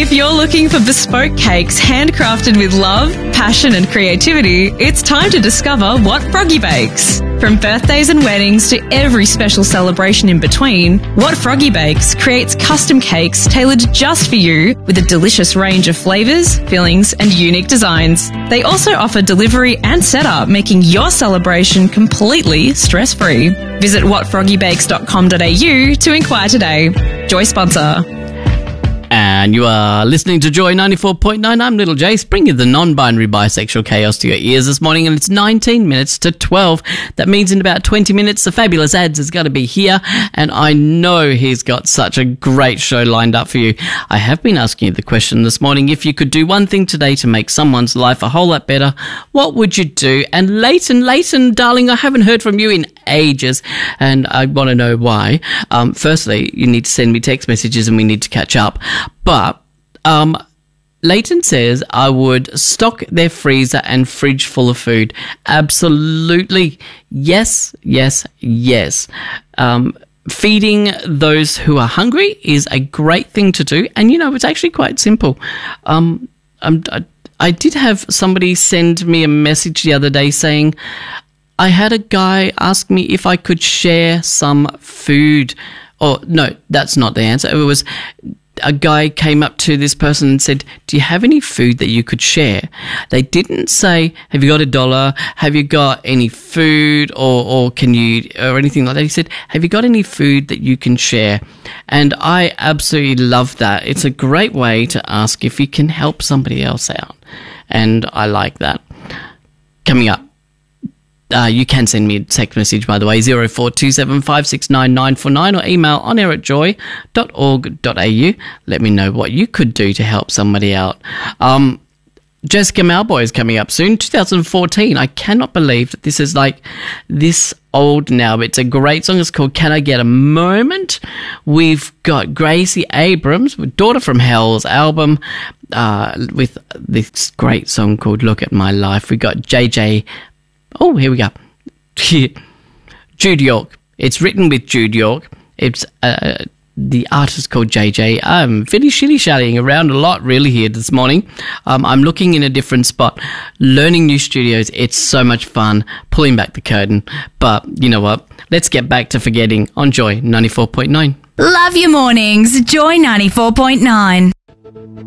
If you're looking for bespoke cakes handcrafted with love, passion and creativity, it's time to discover What Froggy Bakes. From birthdays and weddings to every special celebration in between, What Froggy Bakes creates custom cakes tailored just for you with a delicious range of flavours, fillings and unique designs. They also offer delivery and setup, making your celebration completely stress-free. Visit whatfroggybakes.com.au to inquire today. Joy sponsor. And you are listening to Joy 94.9. I'm Little Jace, bringing the non-binary bisexual chaos to your ears this morning, and it's 19 minutes to 12. That means in about 20 minutes, the fabulous Ads is going to be here, and I know he's got such a great show lined up for you. I have been asking you the question this morning, if you could do one thing today to make someone's life a whole lot better, what would you do? And Leighton, darling, I haven't heard from you in ages, and I want to know why. Firstly, you need to send me text messages and we need to catch up. But Leighton says I would stock their freezer and fridge full of food. Absolutely. Yes. Feeding those who are hungry is a great thing to do. And, you know, it's actually quite simple. I did have somebody send me a message the other day saying, I had a guy ask me if I could share some food. Or, no, that's not the answer. It was a guy came up to this person and said, do you have any food that you could share? They didn't say, have you got $1? Have you got any food or can you, or anything like that. He said, have you got any food that you can share? And I absolutely love that. It's a great way to ask if you can help somebody else out. And I like that. Coming up. You can send me a text message, by the way, 0427569949 or email onair@joy.org.au. Let me know what you could do to help somebody out. Jessica Mauboy is coming up soon, 2014. I cannot believe that this is like this old now, but it's a great song. It's called Can I Get a Moment? We've got Gracie Abrams, with Daughter from Hell's album, with this great song called Look at My Life. We got JJ. Oh, here we go. Jude York. It's written with Jude York. It's the artist called JJ. I'm really shilly-shallying around a lot really here this morning. I'm looking in a different spot, learning new studios. It's so much fun, pulling back the curtain. But you know what? Let's get back to forgetting on Joy 94.9. Love your mornings. Joy 94.9.